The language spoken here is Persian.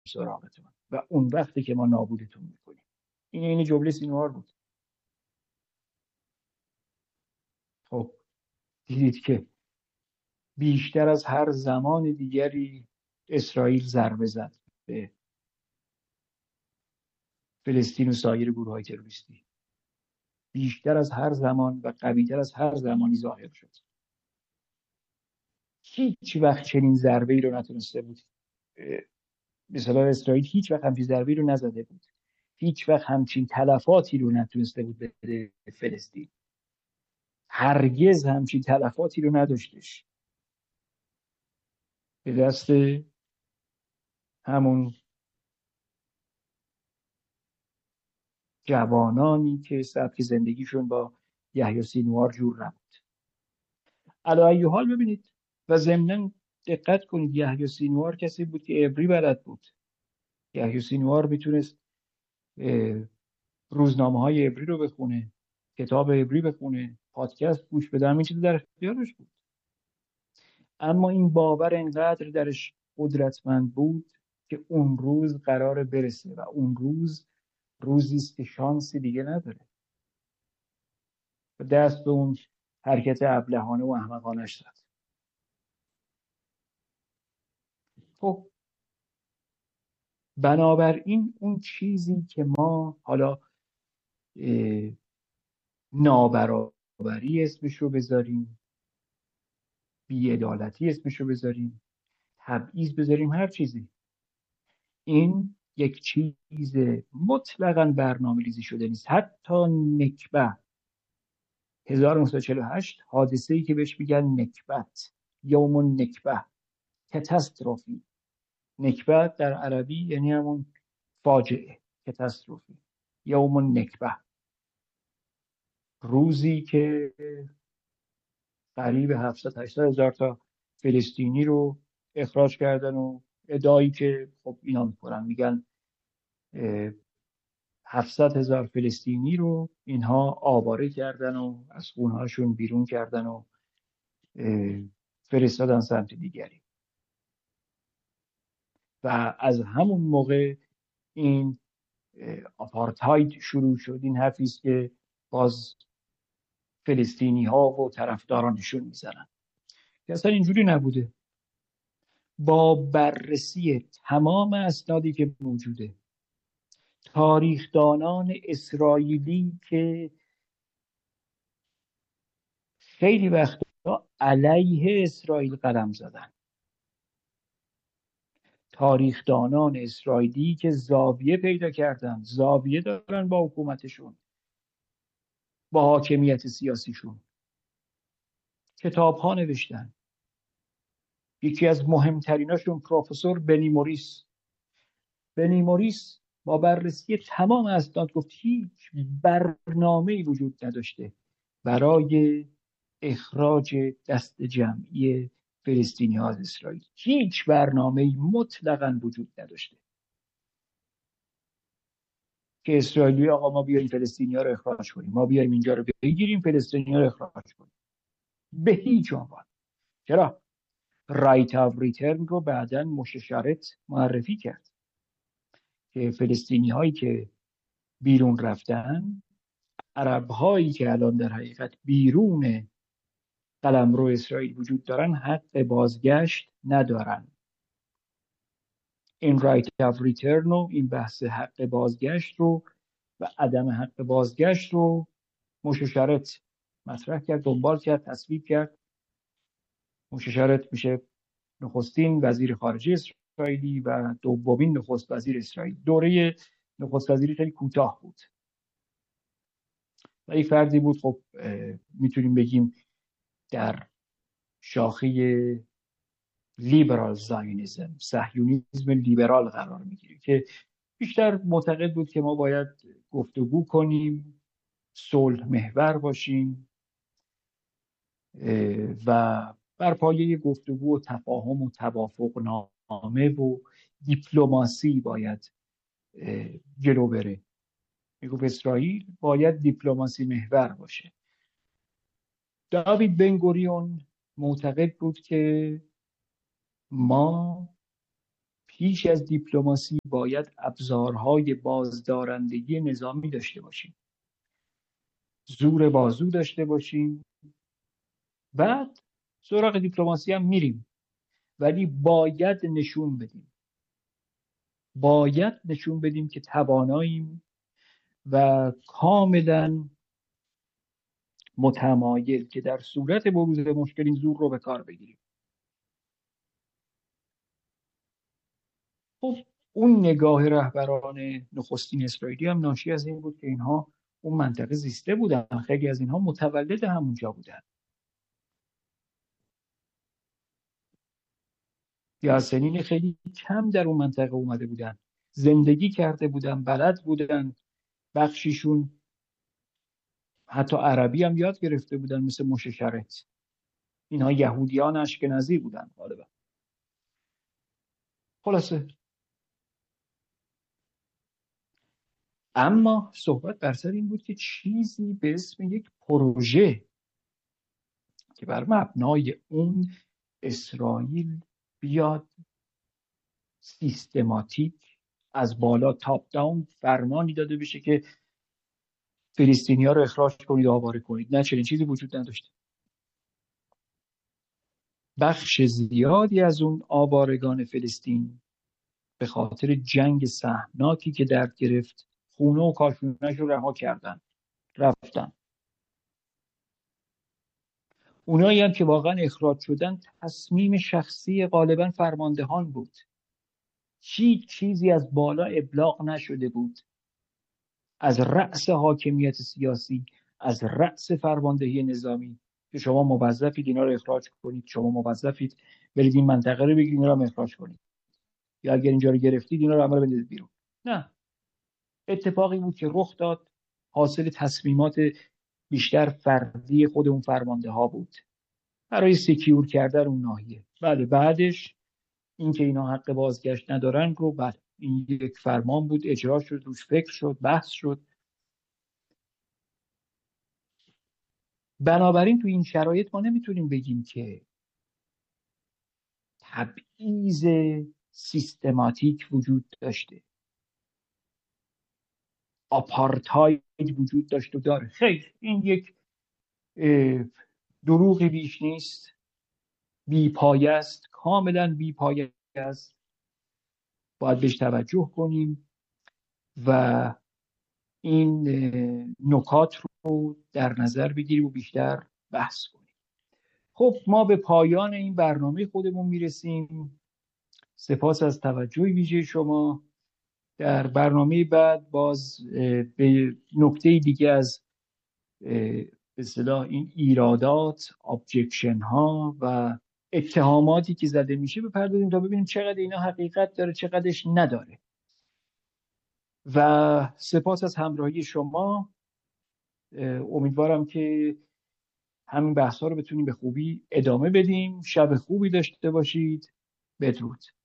سراغتون و اون وقتی که ما نابودتون میکنیم. این جمله سینوار بود. خب دیدید که بیشتر از هر زمان دیگری اسرائیل ضربه زد به فلسطین و سایر گروه‌های تروریستی. بیشتر از هر زمان و قوی‌تر از هر زمانی ظاهر شد. هیچ وقت چنین ضربه‌ای رو نتونسته بود. مثلا اسرائیل هیچ وقت همچین ضربه‌ای رو نزده بود. هیچ وقت همچین تلفاتی رو نتونسته بود بده فلسطین. هرگز همچین تلفاتی رو نداشتش. به دست همون جوانانی که سبک زندگیشون با یحیی سینوار جور نبود. علی ای حال ببینید و ضمناً دقت کنید، یحیی سینوار کسی بود که عبری بلد بود. یحیی سینوار میتونست روزنامه‌های عبری رو بخونه، کتاب عبری بخونه، پادکست گوش بده، همین چیز در اختیارش بود. اما این باور انقدر درش قدرتمند بود که اون روز قرار برسه و اون روز روزی است که شانسی دیگه نداره و دست به اون حرکت ابلهانه و احمقانش زد. خب بنابراین اون چیزی که ما حالا نابرابری اسمشو بذاریم، بی‌عدالتی اسمشو بذاریم، تبعیض بذاریم، هر چیزی، این یک چیز مطلقاً برنامه‌ریزی شده نیست. حتی نکبه 1948 حادثه‌ای که بهش میگن نکبت، یوم نکبه، کاتاستروفی. نکبت در عربی یعنی همون فاجعه، کاتاستروفی، یوم نکبه، روزی که قریب 700-800 هزار تا فلسطینی رو اخراج کردن و ادعایی که خب اینا میکنن، میگن 700 هزار فلسطینی رو اینها آواره کردن و از خونهاشون بیرون کردن و فرستادن سمت دیگری. و از همون موقع این آپارتاید شروع شد. این حرفی است که باز فلسطینی ها و طرفدارانشون میزنن که اصلا اینجوری نبوده. با بررسی تمام اسنادی که موجوده، تاریخدانان اسرائیلی که خیلی وقتا علیه اسرائیل قلم زدن، تاریخدانان اسرائیلی که زاویه پیدا کردن، زاویه دارن با حکومتشون، با حاکمیت سیاسیشون، کتاب ها نوشتن. یکی از مهمتریناشون پروفسور بنی موریس با بررسی تمام اسناد گفت هیچ برنامه‌ای وجود نداشته برای اخراج دست جمعی فلسطینی ها از اسرائیل. هیچ برنامه‌ای مطلقاً وجود نداشته که اسرائیلی آقا ما بیاریم فلسطینی ها رو اخراج کنیم، ما بیاریم اینجا رو بگیریم فلسطینی ها رو اخراج کنیم. به هیچ عنوان. چرا؟ رایت آف ریترن رو بعداً مششرت معرفی کرد که فلسطینی هایی که بیرون رفتن، عرب هایی که الان در حقیقت بیرون قلمرو اسرائیل وجود دارن، حق بازگشت ندارن. این رایت آف ریترن و این بحث حق بازگشت رو و عدم حق بازگشت رو مششرت مطرح کرد، دنبال کرد، تصویب کرد. مششرت میشه نخستین وزیر خارجه اسرائیلی و دومین نخست وزیر اسرائیل. دوره نخست وزیری خیلی کوتاه بود و این فردی بود خب میتونیم بگیم در شاخه لیبرال زایونیسم، صهیونیسم لیبرال قرار میگیره که بیشتر معتقد بود که ما باید گفتگو کنیم، صلح محور باشیم و بر پایه گفتگو و تفاهم و توافق نامه و دیپلماسی باید جلو بره. میگفت اسرائیل باید دیپلماسی محور باشه. داوید بن گوریون معتقد بود که ما پیش از دیپلماسی باید ابزارهای بازدارندگی نظامی داشته باشیم، زور بازو داشته باشیم، بعد سراغ دیپلماسی هم میریم، ولی باید نشون بدیم که تواناییم و کاملا متمایل که در صورت بروز مشکل این زور رو به کار بگیریم. خب اون نگاه رهبران نخستین اسرائیلی هم ناشی از این بود که اینها اون منطقه زیسته بودن، خیلی از اینها متولد همونجا بودن، یا سنین خیلی کم در اون منطقه اومده بودن، زندگی کرده بودن، بلد بودن، بخشیشون حتی عربی هم یاد گرفته بودن مثل موشه شرط. اینها یهودیان اشکنازی بودن غالبا. خلاصه اما صحبت بر سر این بود که چیزی به اسم یک پروژه که بر مبنای اون اسرائیل بیاد سیستماتیک از بالا تاپ داون فرمانی داده بشه که فلسطینی‌ها رو اخراج کنید و آواره کنید. نه، چنین چیزی وجود نداشت. بخش زیادی از اون آوارگان فلسطین به خاطر جنگ سهمناکی که درد گرفت خونه و کاشونه‌اش رو رها کردن، رفتن. اونایی هم که واقعا اخراج شدن تصمیم شخصی غالبا فرماندهان بود. هیچ چیزی از بالا ابلاغ نشده بود، از رأس حاکمیت سیاسی، از رأس فرماندهی نظامی که شما موظفید اینا رو اخراج کنید، شما موظفید برید این منطقه رو بگیرید، اینا رو اخراج کنید، یا اگر اینجا رو گرفتید اینا رو همه رو بندازید بیرون. نه، اتفاقی بود که رخ داد، حاصل تصمیمات بیشتر فردی خود اون فرمانده ها بود برای سکیور کردن اون ناحیه. بله، بعدش این که اینا حق بازگشت ندارن رو، بله، این یک فرمان بود، اجرا شد، روش فکر شد، بحث شد. بنابراین تو این شرایط ما نمیتونیم بگیم که تبعیض سیستماتیک وجود داشته، آپارتاید وجود داشت و داره. خیر، این یک دروغی بیش نیست، بی‌پایه است، کاملا بی‌پایه است، باید بهش توجه کنیم و این نکات رو در نظر بگیریم و بیشتر بحث کنیم. خب ما به پایان این برنامه خودمون میرسیم. سپاس از توجه ویژه شما. در برنامه بعد باز به نکته دیگه از به اصطلاح این ایرادات، ابجکشن ها و اتهاماتی که زده میشه بپردازیم تا ببینیم چقدر اینا حقیقت داره، چقدرش نداره. و سپاس از همراهی شما. امیدوارم که همین بحث ها رو بتونیم به خوبی ادامه بدیم. شب خوبی داشته باشید. بدرود.